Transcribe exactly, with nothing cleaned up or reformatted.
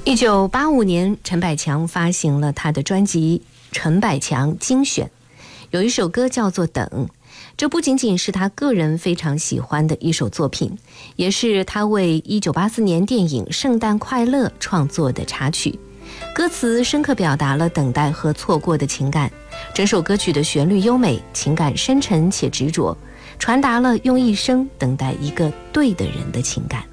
一九八五年，陈百强发行了他的专辑《陈百强精选》，有一首歌叫做《等》，这不仅仅是他个人非常喜欢的一首作品，也是他为一九八四年电影《圣诞快乐》创作的插曲。歌词深刻表达了等待和错过的情感，整首歌曲的旋律优美，情感深沉且执着，传达了用一生等待一个对的人的情感。